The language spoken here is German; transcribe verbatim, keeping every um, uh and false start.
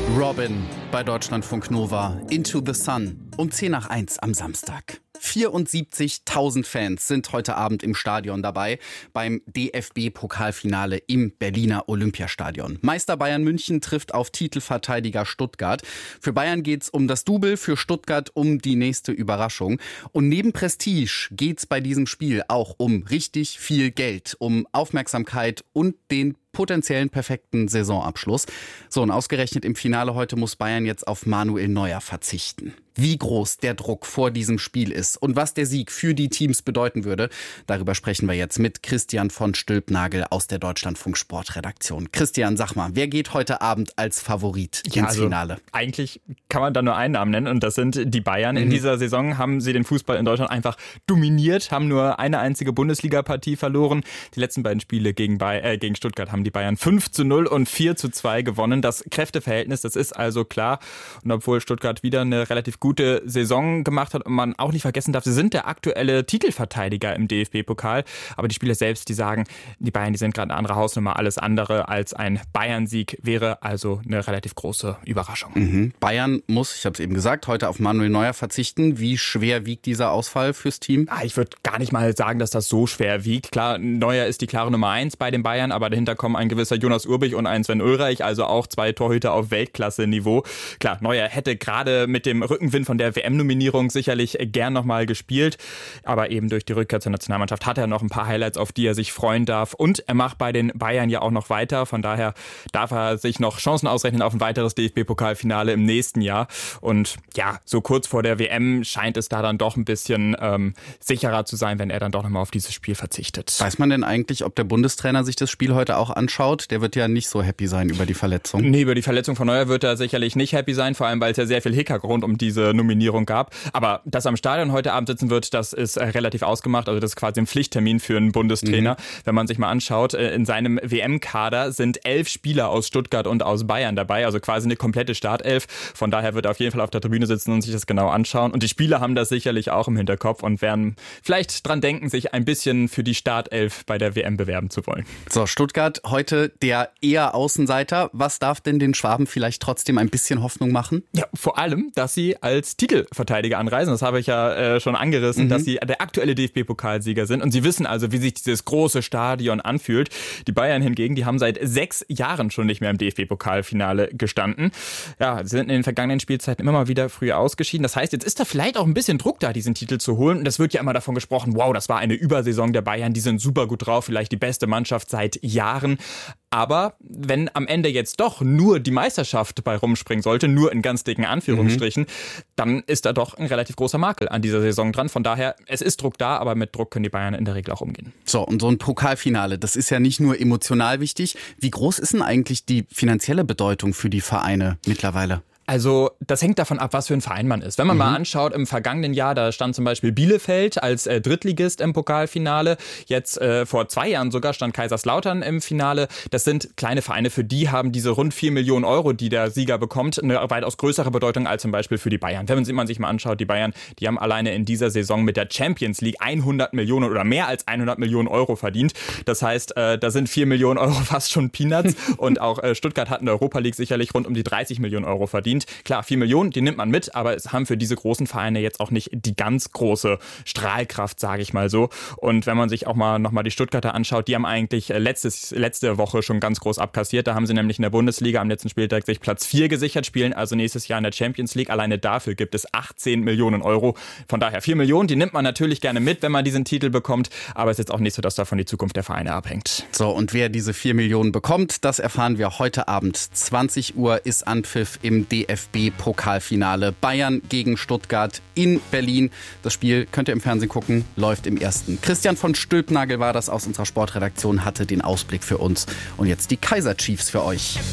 Robin bei Deutschlandfunk Nova, Into the Sun, um zehn nach eins am Samstag. vierundsiebzigtausend Fans sind heute Abend im Stadion dabei beim D F B-Pokalfinale im Berliner Olympiastadion. Meister Bayern München trifft auf Titelverteidiger Stuttgart. Für Bayern geht's um das Double, für Stuttgart um die nächste Überraschung. Und neben Prestige geht's bei diesem Spiel auch um richtig viel Geld, um Aufmerksamkeit und den potenziellen perfekten Saisonabschluss. So, und ausgerechnet im Finale heute muss Bayern jetzt auf Manuel Neuer verzichten. Wie groß der Druck vor diesem Spiel ist und was der Sieg für die Teams bedeuten würde, darüber sprechen wir jetzt mit Christian von Stülpnagel aus der Deutschlandfunk Sportredaktion. Christian, sag mal, wer geht heute Abend als Favorit ja, ins also Finale? Eigentlich kann man da nur einen Namen nennen und das sind die Bayern. Mhm. In dieser Saison haben sie den Fußball in Deutschland einfach dominiert, haben nur eine einzige Bundesliga-Partie verloren. Die letzten beiden Spiele gegen, Bay- äh, gegen Stuttgart haben die Bayern fünf zu null und vier zu zwei gewonnen. Das Kräfteverhältnis, das ist also klar. Und obwohl Stuttgart wieder eine relativ gute Saison gemacht hat und man auch nicht vergessen darf, sie sind der aktuelle Titelverteidiger im D F B-Pokal. Aber die Spieler selbst, die sagen, die Bayern, die sind gerade eine andere Hausnummer. Alles andere als ein Bayern-Sieg wäre also eine relativ große Überraschung. Mhm. Bayern muss, ich habe es eben gesagt, heute auf Manuel Neuer verzichten. Wie schwer wiegt dieser Ausfall fürs Team? Ah, ich würde gar nicht mal sagen, dass das so schwer wiegt. Klar, Neuer ist die klare Nummer eins bei den Bayern, aber dahinter kommen ein gewisser Jonas Urbich und ein Sven Ulreich, also auch zwei Torhüter auf Weltklasse-Niveau. Klar, Neuer hätte gerade mit dem Rückenwind von der W M-Nominierung sicherlich gern nochmal gespielt, aber eben durch die Rückkehr zur Nationalmannschaft hat er noch ein paar Highlights, auf die er sich freuen darf und er macht bei den Bayern ja auch noch weiter, von daher darf er sich noch Chancen ausrechnen auf ein weiteres D F B-Pokalfinale im nächsten Jahr und ja, so kurz vor der W M scheint es da dann doch ein bisschen ähm, sicherer zu sein, wenn er dann doch nochmal auf dieses Spiel verzichtet. Weiß man denn eigentlich, ob der Bundestrainer sich das Spiel heute auch anschaut? Der wird ja nicht so happy sein über die Verletzung. Nee, über die Verletzung von Neuer wird er sicherlich nicht happy sein, vor allem weil es ja sehr viel Hickhack rund um diese Nominierung gab. Aber dass er am Stadion heute Abend sitzen wird, das ist äh, relativ ausgemacht. Also das ist quasi ein Pflichttermin für einen Bundestrainer. Mhm. Wenn man sich mal anschaut, äh, in seinem W M-Kader sind elf Spieler aus Stuttgart und aus Bayern dabei, also quasi eine komplette Startelf. Von daher wird er auf jeden Fall auf der Tribüne sitzen und sich das genau anschauen. Und die Spieler haben das sicherlich auch im Hinterkopf und werden vielleicht dran denken, sich ein bisschen für die Startelf bei der W M bewerben zu wollen. So, Stuttgart heute der eher Außenseiter. Was darf denn den Schwaben vielleicht trotzdem ein bisschen Hoffnung machen? Ja, vor allem, dass sie als Titelverteidiger anreisen. Das habe ich ja äh, schon angerissen, mhm. dass sie der aktuelle D F B-Pokalsieger sind. Und sie wissen also, wie sich dieses große Stadion anfühlt. Die Bayern hingegen, die haben seit sechs Jahren schon nicht mehr im D F B-Pokalfinale gestanden. Ja, sie sind in den vergangenen Spielzeiten immer mal wieder früh ausgeschieden. Das heißt, jetzt ist da vielleicht auch ein bisschen Druck da, diesen Titel zu holen. Und das wird ja immer davon gesprochen, wow, das war eine Übersaison der Bayern. Die sind super gut drauf, vielleicht die beste Mannschaft seit Jahren. Aber wenn am Ende jetzt doch nur die Meisterschaft bei rumspringen sollte, nur in ganz dicken Anführungsstrichen, mhm. dann ist da doch ein relativ großer Makel an dieser Saison dran. Von daher, es ist Druck da, aber mit Druck können die Bayern in der Regel auch umgehen. So, und so ein Pokalfinale, das ist ja nicht nur emotional wichtig. Wie groß ist denn eigentlich die finanzielle Bedeutung für die Vereine mittlerweile? Also das hängt davon ab, was für ein Verein man ist. Wenn man mhm. mal anschaut, im vergangenen Jahr, da stand zum Beispiel Bielefeld als äh, Drittligist im Pokalfinale. Jetzt äh, vor zwei Jahren sogar stand Kaiserslautern im Finale. Das sind kleine Vereine, für die haben diese rund vier Millionen Euro, die der Sieger bekommt, eine weitaus größere Bedeutung als zum Beispiel für die Bayern. Wenn man sich mal anschaut, die Bayern, die haben alleine in dieser Saison mit der Champions League hundert Millionen oder mehr als hundert Millionen Euro verdient. Das heißt, äh, da sind vier Millionen Euro fast schon Peanuts. Und auch äh, Stuttgart hat in der Europa League sicherlich rund um die dreißig Millionen Euro verdient. Klar, vier Millionen, die nimmt man mit, aber es haben für diese großen Vereine jetzt auch nicht die ganz große Strahlkraft, sage ich mal so. Und wenn man sich auch mal nochmal die Stuttgarter anschaut, die haben eigentlich letztes, letzte Woche schon ganz groß abkassiert. Da haben sie nämlich in der Bundesliga am letzten Spieltag sich Platz vier gesichert, spielen also nächstes Jahr in der Champions League. Alleine dafür gibt es achtzehn Millionen Euro. Von daher vier Millionen, die nimmt man natürlich gerne mit, wenn man diesen Titel bekommt. Aber es ist jetzt auch nicht so, dass davon die Zukunft der Vereine abhängt. So, und wer diese vier Millionen bekommt, das erfahren wir heute Abend. zwanzig Uhr ist Anpfiff im D F B-Pokalfinale. Bayern gegen Stuttgart in Berlin. Das Spiel könnt ihr im Fernsehen gucken, läuft im ersten. Christian von Stülpnagel war das aus unserer Sportredaktion, hatte den Ausblick für uns. Und jetzt die Kaiser Chiefs für euch.